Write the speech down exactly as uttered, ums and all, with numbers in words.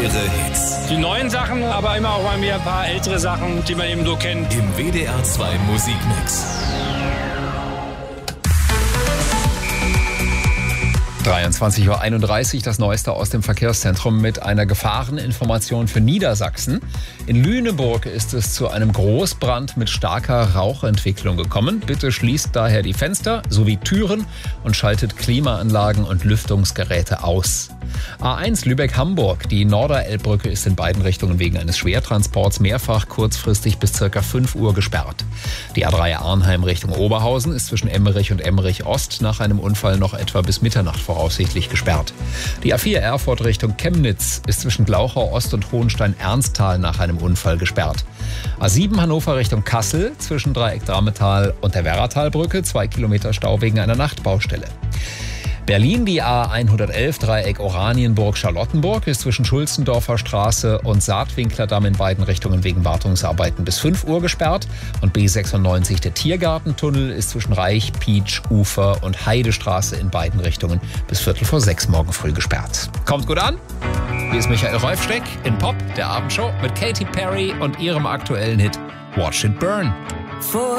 Ihre Hits. Die neuen Sachen, aber immer auch mal wieder ein paar ältere Sachen, die man eben so kennt. Im W D R zwei Musikmix. dreiundzwanzig Uhr einunddreißig, das Neueste aus dem Verkehrszentrum mit einer Gefahreninformation für Niedersachsen. In Lüneburg ist es zu einem Großbrand mit starker Rauchentwicklung gekommen. Bitte schließt daher die Fenster sowie Türen und schaltet Klimaanlagen und Lüftungsgeräte aus. A eins Lübeck-Hamburg. Die Norderelbbrücke ist in beiden Richtungen wegen eines Schwertransports mehrfach kurzfristig bis ca. fünf Uhr gesperrt. Die A drei Arnheim Richtung Oberhausen ist zwischen Emmerich und Emmerich Ost nach einem Unfall noch etwa bis Mitternacht voraussichtlich gesperrt. Die A vier Erfurt Richtung Chemnitz ist zwischen Glauchau Ost und Hohenstein-Ernsthal nach einem Unfall gesperrt. A sieben Hannover Richtung Kassel zwischen Dreieck Drametal und der Werratalbrücke, zwei Kilometer Stau wegen einer Nachtbaustelle. Berlin, die A hundertelf Dreieck Oranienburg-Charlottenburg ist zwischen Schulzendorfer Straße und Saatwinklerdamm in beiden Richtungen wegen Wartungsarbeiten bis fünf Uhr gesperrt. Und B sechsundneunzig, der Tiergartentunnel, ist zwischen Reich, Pietsch, Ufer und Heidestraße in beiden Richtungen bis Viertel vor sechs morgen früh gesperrt. Kommt gut an! Hier ist Michael Reufsteck in Pop, der Abendshow mit Katy Perry und ihrem aktuellen Hit Watch It Burn.